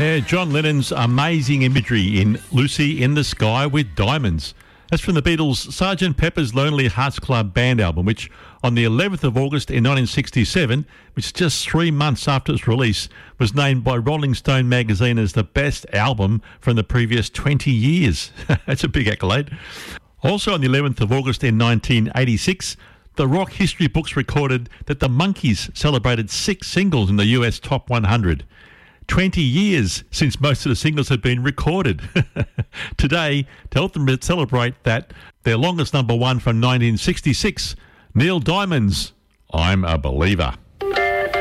Yeah, John Lennon's amazing imagery in Lucy in the Sky with Diamonds. That's from the Beatles' Sgt. Pepper's Lonely Hearts Club Band album, which on the 11th of August in 1967, which is just 3 months after its release, was named by Rolling Stone magazine as the best album from the previous 20 years. That's a big accolade. Also on the 11th of August in 1986, the rock history books recorded that the Monkees celebrated 6 singles in the US Top 100. 20 years since most of the singles had been recorded. Today, to help them celebrate that, their longest number one from 1966, Neil Diamond's I'm a Believer.